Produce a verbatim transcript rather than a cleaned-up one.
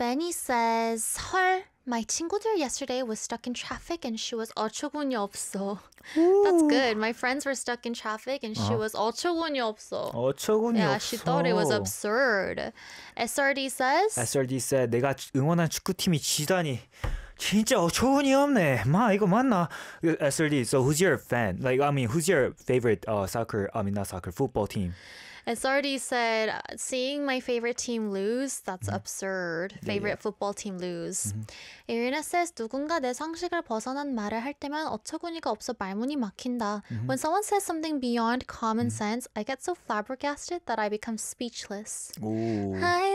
Benny says, 헐, my 친구들 yesterday was stuck in traffic and she was 어처구니 없어. That's good. My friends were stuck in traffic and she Uh-huh. was 어처구니 없어. 어처구니 Yeah, 없어. she thought it was absurd. S R D says, S R D said 내가 응원한 축구팀이 지다니 진짜 어처구니 없네. 마 이거 맞나? S R D. So who's your fan? Like I mean, who's your favorite uh, soccer? I mean, not soccer, football team. S R D said, seeing my favorite team lose, that's Mm-hmm. absurd. Yeah, Favorite yeah. football team lose. Mm-hmm. Irina says, 누군가 내 상식을 벗어난 말을 할 때면 어처구니가 없어 말문이 막힌다. Mm-hmm. When someone says something beyond common sense, I get so flabbergasted that I become speechless. 오. Hi.